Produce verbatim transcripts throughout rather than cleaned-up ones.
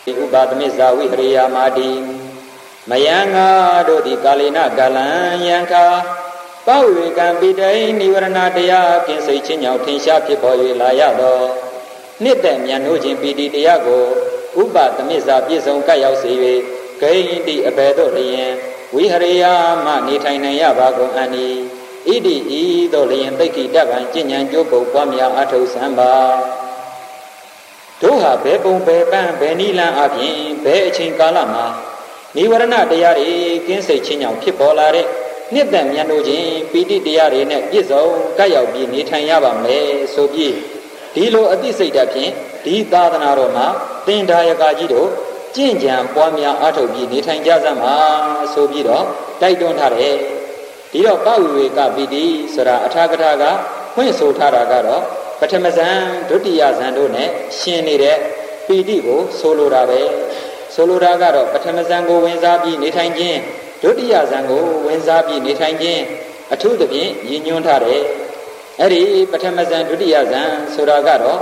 ဥပသမစ္ဆဝိဟရိယာမာတိမယံငါတို့သည်ကာလေနကာလံယံခါပဝေကံပိတိနိဝရဏတရားကင်းစိတ်ချင်းညောင်ထင်ရှားဖြစ်ပေါ်၍လာရသောနှစ်သက်မြတ်နိုးခြင်းပီတိတရားကိုဥပသမစ္ဆပြည့်စုံကပ်ရောက်စေ၍ဂိဉ္တိအဘယ်သို့လျင်ဝိဟရိယာမှနေထိုင်နိုင်ရပါကုန်အံ့ဤဣတိဤသို့လျင်သိက္ခိတဗံကျင့်ဉာဏ်ကြိုးပုတ်ပွားများအထုစံပါတို့ဟာဘယ်ပုံဘယ်ပန်းဘယ်နိလန်းအပြင်ဘယ်အချိန်ကာလမှာနိဝရဏတရားတွေကင်းစိတ်ချင်းကြောင့်ဖြစ်ပေါ်လာတဲ့နှစ်သက်မြတ်နိုးခြင်းပီတိတရားတွေနဲ့ပြည့်စုံကပ်ရောက်ပြီးနေထိုင်ရပါမယ်ဆိုပြီးဒီလိုအသိစိတ်ဓာတ်ဖြင့်ဒီသာသနာတော်မှာသင်္ဒါယကကြီးတို့ကျင့်ကြံပွားများအားထုတ်ပြီးနေထိုင်ကြစမ်းပါဆိုပြီးတော့တိုက်တွန်းထားတယ်ဒီတော့ပဝိဝေကပီတိဆိုတာအထာကထာကဖွင့်ဆိုထားတာကတော့ပထမဇန်ဒုတိယဇန်တို့နဲ့ရှင်နေတဲ့ပီတိကိုဆိုလိုတာပဲဆိုလိုတာကတော့ပထမဇန်ကိုဝင်စားပြီးနေထိုင်ခြင်းဒုတိယဇန်ကိုဝင်စားပြီးနေထိုင်ခြင်းအထူးသဖြင့်ရည်ညွှန်းထားတယ်အဲ့ဒီပထမဇန်ဒုတိယဇန်ဆိုတာကတော့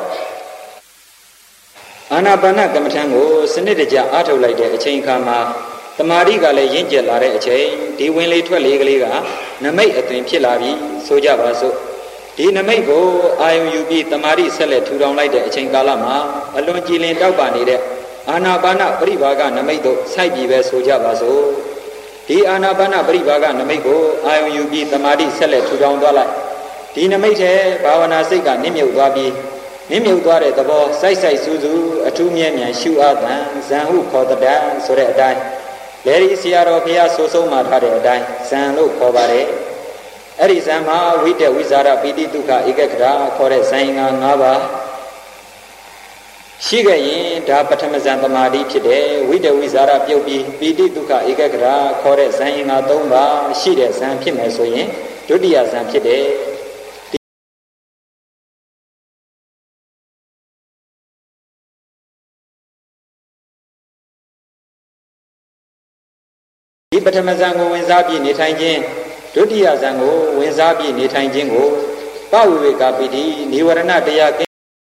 အာနာပါနကမ္မထံကိုစနစ်တကျအားထုတ်လိုက်တဲ့အချိန်ခါမှာတမာရီကလည်းရင့်ကျက်လာတဲ့အချိန်ဒီဝင်လေထွက်လေကလေးကနမိတ်အသွင်ဖြစ်လာပြီးဆိုကြပါစို့ဒီနမိတ်ကိုအာယုံယူပြီးတမာရီဆက်လက်ထူထောင်လိုက်တဲ့အချိန်ကာလမှာအလွန်ကြည်လင်တောက်ပနေတဲ့အာနာပါနပရိဘာဂနမိတ်တို့စိုက်ပြီးပဲဆိုကြပါစို့ဒီအာနာပါနပရိဘာဂနမိတ်ကိုအာယုံယူပြီးတမာရီဆက်လက်ထူထောင်သွားလိုက်ဒီနမိတ်ထဲဘာဝနာစိတ်ကနစ်မြုပ်သွားပြီးနစ်မြုပ်သွားတဲ့သဘောစိုက်စိုက်စူးစူးအထူးမြဲမြံရှုအားတန်ဇံဟုခေါ်တဲ့တန်ဆိုတဲ့အတိုင်းလေဒီဆရာတော်ဘုရားဆိုဆုံးမှာထားတဲ့အတိုင်းဇံလို့ခေါ်ပါတယ်အဲ့ဒီဇံမှာဝိတ္တဝိဇာရပိတိဒုက္ခဧကဂရခေါ်တဲ့ဇံငါ၅ပါးရှိခဲ့ရင်ဒါပထမဇံသမာဓိဖြစ်တယ်ဝိတ္တဝိဇာရပြုတ်ပြီးပိတိဒုက္ခဧကဂရခေါ်တဲ့ဇံငါ၃ပါးရှိတဲ့ဇံဖြစ်မယ်ဆိုရင်ဒုတိယဇံဖြစ်တယ်ဒီပထမဇန်ကိုဝင်စားပြီးနေထိုင်ခြင်းဒုတိယဇန်ကိုဝင်စားပြီးနေထိုင်ခြင်းကိုပဝိဝေကပိတိနိဝရဏတရားက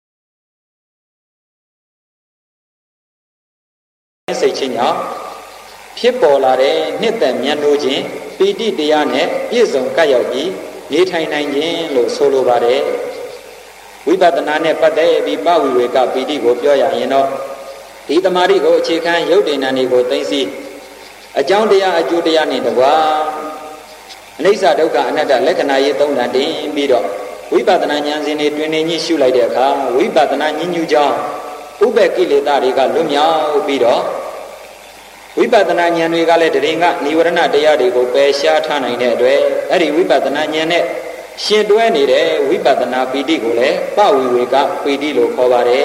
င်းစိတ်ခြင်းကြောင့်ဖြစ်ပေါ်လာတဲ့နှစ်သက်မြတ်နိုးခြင်းပီတိတရားနဲ့ပြည့်စုံကပ်ရောက်ပြီးနေထိုင်နိုင်ခြင်းလို့ဆိုလိုပါတယ်ဝိပဿနာနဲ့ပတ်သက်ပြီးပဝိဝေကပိတိကိုပြောရရင်တော့ဒီတမာရီကိုအခြေခံယုတ်တိဏ္ဍာန်ကိုသိသိအကြောင်းတရားအကျိုးတရားနဲ့တကွာအနိစ္စဒုက္ခအနတ္တလက္ခဏာရေးသုံးတန်တင်ပြီးတော့ဝိပဿနာဉာဏ်စဉ်တွေတွင်နေညှိရှုလိုက်တဲ့အခါဝိပဿနာညှဉ်းညူကြောင်းဥပ္ပကိလေသာတွေကလွတ်မြောက်ပြီးတော့ဝိပဿနာဉာဏ်တွေကလည်းတရင်ကនិဝရဏတရားတွေကိုပယ်ရှားထားနိုင်တဲ့အတွက်အဲ့ဒီဝိပဿနာဉာဏ်နဲ့ရှင်တွဲနေတဲ့ဝိပဿနာပီတိကိုလည်းပဝိဝေကပီတိလို့ခေါ်ပါတယ်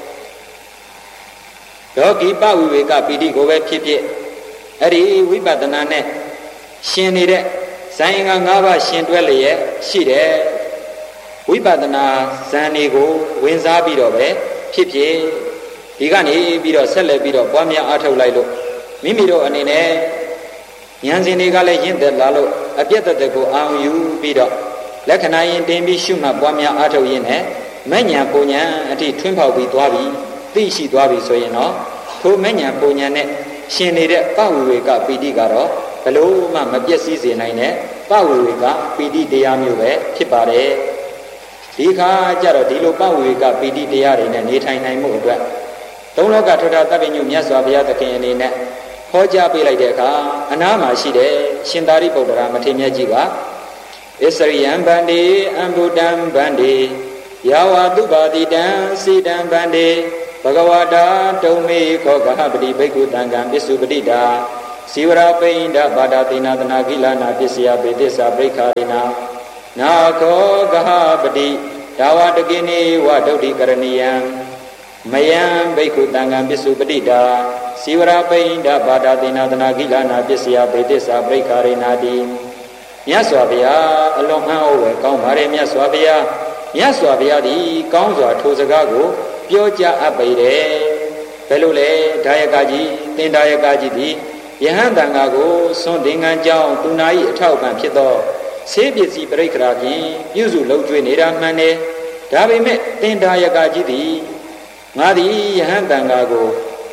ဒေါကိပဝိဝေကပီတိကိုပဲဖြစ်ဖြစ်အဲ့ဒီဝိပဿနာနဲ့ရှင်နေတဲ့ဇန်ငါ၅ပါးရှင်တွဲလျက်ရှိတယ်ဝိပဿနာဇန်တွေကိုဝင်စားပြီးတော့ပဲဖြစ်ဖြစ်ဒီကနေပြီးတော့ဆက်လက်ပြီးတော့ပွားများအားထုတ်လိုက်လို့မိမိတို့အနေနဲ့ဉာဏ်စဉ်တွေကလည်းရင့်သက်လာလို့အပြည့်သက်သက်ကိုအာရုံယူပြီးတော့လက္ခဏာရင်တင်ပြီးရှုမှတ်ပွားများအားထုတ်ရင်းနဲ့မဉ္ဇဉ်ပုံဉဏ်အထိထွန်းဖောက်ပြီးသွားပြီးသိရှိသွားပြီဆိုရင်တော့ထိုမဉ္ဇဉ်ပုံဉဏ်နဲ့ရှင်နေတဲ့ပဝိဝေကပီတိကတော့ဘလို့မှမပြည့်စည်စေနိုင်တဲ့ပဝိဝေကပီတိတရားမျိုးပဲဖြစ်ပါတယ်ဒီခါကျတော့ဒီလိုပဝိဝေကပီတိတရားတွေနဲ့နေထိုင်နိုင်မှုအတွက်သုံးလောကထထသဗ္ဗညုမြတ်စွာဘုရားသခင်အနေနဲ့ဟောကြားပေးလိုက်တဲ့အခါအနားမှာရှိတဲ့ရှင်သာရိပုတ္တရာမထေရမြတ်ကြီးကဣစရိယံဗန္တိအံဗုဒ္ဓံဗန္တိယာဝတုပါတိတံစီတံဗန္တိဘဂဝတာတုံမေခောကဟပတိဘိက္ခုတံကံပစ္စုပတိတာဇီဝရပိန္ဒဘာဒတိနာသနာကိလနာပစ္စယပေသစ္စာပရိခာရိနာနာခောကဟပတိဒါဝတကိနေဝဒုဋ္ဌိကရဏီယံမယံဘိက္ခုတံကံပစ္စုပတိတာဇီဝရပိန္ဒဘာဒတိနာသနာကိလနာပစ္စယပေသစ္စာပရိခာရိနာတိမြတ်စွာဘုရားအလွန်အံ့ဩဝယ်ကောင်းပါတယ်မြတ်စွာဘုရားမြတ်စွာဘုရားသည်ကောင်းစွာထိုစကားကိုပြောကြားအပ်ပေတယ်ဘယ်လိုလဲဒါယကကြီးသင်္ဒါယကကြီးသည်ယဟန်တန်ဃာကိုစွန့်တင်ငံကြောင်းသူနာ၏အထောက်အပံ့ဖြစ်သောဆေးပစ္စည်းပရိက္ခရာဖြင့်ပြုစုလုပ်ကျွေးနေတာမှန်တယ်ဒါပေမဲ့သင်္ဒါယကကြီးသည်ငါသည်ယဟန်တန်ဃာကို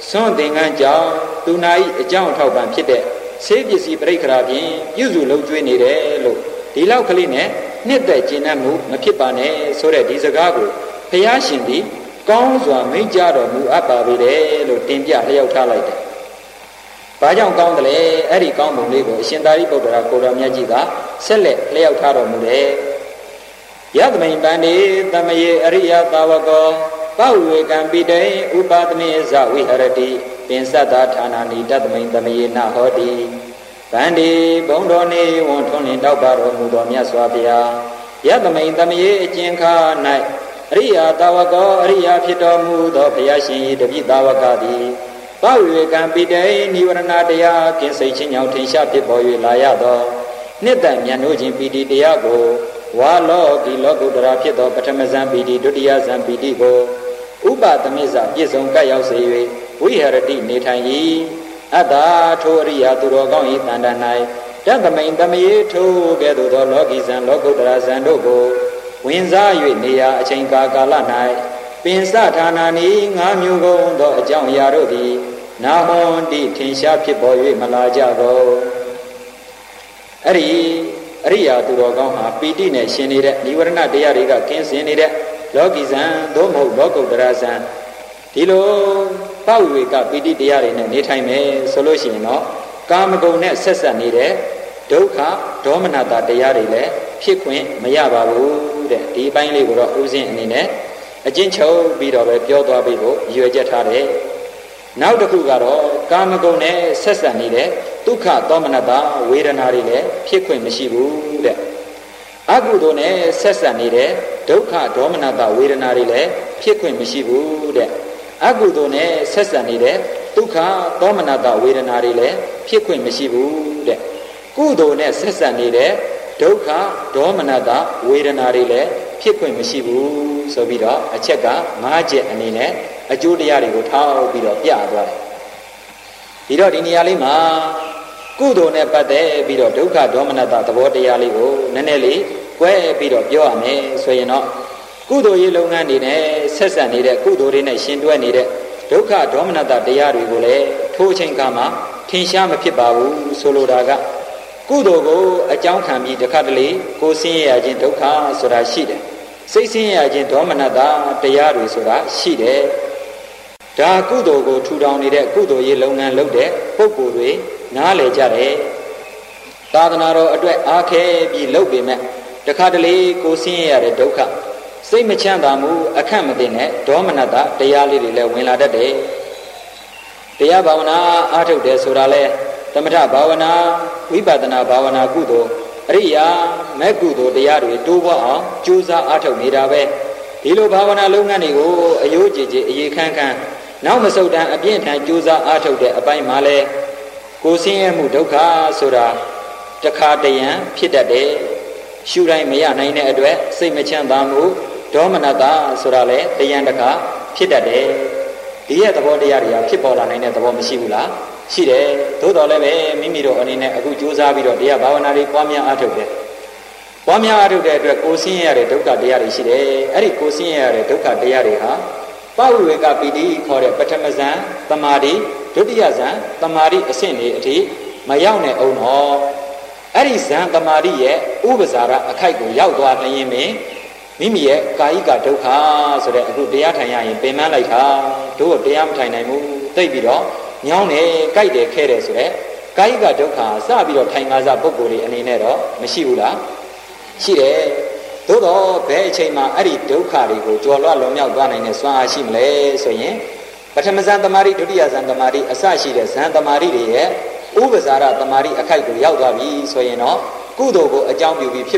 စွန့်သင်္ကန်းကြောင့်သူနာ၏အကြောင်းထောက်ပံ့ဖြစ်တဲ့ဆေးပစ္စည်းပြိခရာဖြင့်ပြုစုလုံးကျွေးနေတယ်လို့ဒီလောက်ကလေးနဲ့နှစ်သက်ကျင့်တတ်မှုမဖြစ်ပါနဲ့ဆိုတဲ့ဒီစကားကိုဘုရားရှင်သည်ကောင်းစွာမိန့်ကြားတော်မူအပ်ပါပေတယ်လို့တင်ပြလျှောက်ထားလိုက်တယ်။ဘာကြောင့်ကောင်းတယ်လဲအဲ့ဒီကောင်းပုံလေးကိုအရှင်သာရိပုတ္တရာကိုတော်မြတ်ကြီးကဆက်လက်လျှောက်ထားတော်မူတယ်။ယသမိန်ပန္တိသမယေအရိယသာဝကောပဝေကံပိတေဥပါဒမေဇဝိဟရတိပင်စတ္တာဌာနာနိတသမိန်သမယေနဟောတိဗန္ဒီဘုံတော်နေဝန်ထွန်းလင်းတောက်ပါတော်မူတော်မြတ်စွာဘုရားယသမိန်သမယေအကျဉ်ခါ၌အရိယသာဝကောအရိယဖြစ်တော်မူသောဘုရားရှင်၏တပိသာဝကသည်ပဝေကံပိတေနိဝရဏတရားကင်းစိတ်ချင်းကြောင့်ထင်ရှားဖြစ်ပေါ်၍လာရသောနှစ်သက်မြတ်နိုးခြင်းပိတိတရားကိုဝါလောကီလောကုတ္တရာဖြစ်သောပထမဇံပိတိဒုတိယဇံပိတိကိုဥပသမိစ္ဆပြည့်စုံကပ်ရောက်စေ၍ဝိဟရတိနေထိုင်၏အတ္တာထိုအရိယာသူတော်ကောင်း၏တန်တ၌တသမိန်သမယေထိုကဲ့သို့သောလောကီဇံလောကုတ္တရာဇံတို့ကိုဝင်စား၍နေရာအချိန်ကာကာလ၌ပင်စဌာနာနီငါးမျိုးကုန်သောအကြောင်းအရာတို့သည်နာဟွန်တိထင်ရှားဖြစ်ပေါ်၍မလာကြကုန်အဲ့ဒီအရိယာသူတော်ကောင်းဟာပီတိနဲ့ရှင်နေတဲ့និဝရဏတရားတွေကကင်းစင်နေတဲ့လောကီဇံသို့မဟုတ်လောကုတ္တရာဇံဒီလိုပဝိဝေကပီတိတရားတွေနဲ့နေထိုင်မယ်ဆိုလို့ရှိရင်တော့ကာမဂုဏ်နဲ့ဆက်ဆက်နေတဲ့ဒုက္ခဒေါမနတာတရားတွေလည်းဖြစ်ခွင့်မရပါဘူးတဲ့ဒီအပိုင်းလေးကိုတော့ဥစဉ်အနေနဲ့အကျဉ်းချုပ်ပြီးတော့ပဲပြောသွားပြီးဖို့ရည်ရွယ်ချက်ထားတယ်နောက်တစ်ခုကတော့ကာမဂုဏ်နဲ့ဆက်ဆက်နေတဲ့ဒုက္ခဒေါမနတာဝေဒနာတွေလည်းဖြစ်ခွင့်မရှိဘူးတဲ့အကုသိုလ်နဲ့ဆက်ဆက်နေတဲ့ဒုက္ခဒေါမနတာဝေဒနာတွေလည်းဖြစ်ခွင့်မရှိဘူးတဲ့အကုသိုလ်နဲ့ဆက်ဆက်နေတဲ့ဒုက္ခဒေါမနတာဝေဒနာတွေလည်းဖြစ်ခွင့်မရှိဘူးတဲ့ကုသိုလ်နဲ့ဆက်ဆက်နေတဲ့ဒုက္ခဒေါမနတာဝေဒနာတွေလည်းဖြစ်ခွင့်မရှိဘူးဆိုပြီးတော့အချက်ကငါးချက်အနေနဲ့အကျိုးတရားတွေကိုထောက်ပြီးတော့ပြသွားတယ်ဒီတော့ဒီနေရာလေးမှာကုသိုလ်နဲ့ပတ်သက်ပြီးတော့ဒုက္ခဒေါမနတာသဘောတရားလေးကိုနည်းနည်းလေးကွဲပြီးတော့ပြောရမယ်ဆိုရင်တော့ကုသိုလ်ရေးလုပ်ငန်းတွေနဲ့ဆက်ဆက်နေတဲ့ကုသိုလ်တွေနဲ့ရှင်တွဲနေတဲ့ဒုက္ခဒေါမနတာတရားတွေကိုလည်းထိုးအချိန်ကမှထင်ရှားမဖြစ်ပါဘူးဆိုလိုတာကကုသိုလ်ကိုအကြောင်းခံပြီးတစ်ခါတလေကိုဆင်းရဲခြင်းဒုက္ခဆိုတာရှိတယ်စိတ်ဆင်းရဲခြင်းဒေါမနတာတရားတွေဆိုတာရှိတယ်ဒါကုသိုလ်ကိုထူထောင်နေတဲ့ကုသိုလ်ရေးလုပ်ငန်းလုပ်တဲ့ပုဂ္ဂိုလ်တွေနားလည်ကြတယ်သာသနာတော်အတွက်အားခဲပြီးလုပ်ပေမဲ့တခါတလေကိုဆင်းရဲရတဲ့ဒုက္ခစိတ်မချမ်းသာမှုအခက်မသိတဲ့ဒေါမနတာတရားလေးတွေလည်းဝင်လာတတ်တယ်တရားဘာဝနာအားထုတ်တယ်ဆိုတာလဲသမထဘာဝနာဝိပဿနာဘာဝနာကုသိုလ်အရိယာမဲ့ကုသိုလ်တရားတွေတိုးပွားအောင်ကြိုးစားအားထုတ်နေတာပဲဒီလိုဘာဝနာလုပ်ငန်းတွေကိုအယိုးကြည်ကြည်အရေးခန်းခန်းနောက်မဆုတ်တမ်းအပြင်းထန်ကြိုးစားအားထုတ်တဲ့အပိုင်းမှာလဲကိုဆင်းရဲမှုဒုက္ခဆိုတာတခါတရံဖြစ်တတ်တယ်ရှုတိုင်းမရနိုင်တဲ့အတွက်စိတ်မချမ်းသာမှုဒေါမနတာဆိုတာလဲတရံတခါဖြစ်တတ်တယ်ဒီရဲ့သဘောတရားတွေကဖြစ်ပေါ်လာနိုင်တဲ့သဘောမရှိဘူးလားရှိတယ်သို့တော်လည်းပဲမိမိတို့အနေနဲ့အခုကြိုးစားပြီးတော့တရားဘာဝနာတွေပွားများအားထုတ်တယ်ပွားများအားထုတ်တဲ့အတွက်ကိုဆင်းရဲရတဲ့ဒုက္ခတရားတွေရှိတယ်အဲ့ဒီကိုဆင်းရဲရတဲ့ဒုက္ခတရားတွေဟာပဝိဝေကပိတိခေါ်တဲ့ပထမဇန်သမာဓိဒုတိယဇန်သမာဓိအဆင့်တွေအထိမရောက်နဲ့အောင်တော့အဲ့ဒီဇန်သမာဓိရဲ့ဥပဇာရအခိုက်ကိုရောက်သွားလျင်ပင်မိမိရဲ့ကာယိကဒုက္ခဆိုတဲ့အခုတရားထိုင်ရရင်ပင်ပန်းလိုက်တာတို့တရားမထိုင်နိုင်ဘူးသိပြီးတော့ညောင်းတယ်ကြိုက်တယ်ခဲတယ်ဆိုတဲ့ကာယိကဒုက္ခစပြီးတော့ထိုင်ငါးစားပုဂ္ဂိုလ်တွေအနေနဲ့တော့မရှိဘူးလားရှိတယ်သို့တော့ဘယ်အချိန်မှအဲ့ဒီဒုက္ခတွေကိုကြော်လွှတ်လွန်မြောက်သွားနိုင်တဲ့စွမ်းအားရှိမလဲဆိုရင်ပထမဇန်သမာဓိဒုတိယဇန်သမာဓိအစရှိတဲ့ဇန်သမာဓိတွေရဲ့ဥပဇာရသမာဓိအခိုက်ကိုရောက်သွားပြီဆိုရင်တော့ကုသိုလ်ကိုအကြောင်းပြုပြီးဖြစ်